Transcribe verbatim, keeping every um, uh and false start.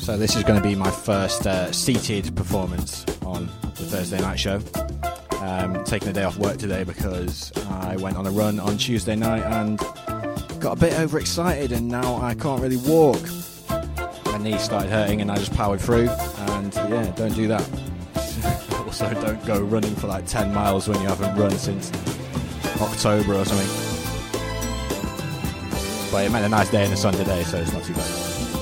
So this is going to be my first uh, seated performance on the Thursday night show. Um, taking a day off work today because I went on a run on Tuesday night and got a bit overexcited, and now I can't really walk. My knee started hurting and I just powered through, and yeah, don't do that. Also, don't go running for like ten miles when you haven't run since October or something. But it meant a nice day in the sun today, so it's not too bad.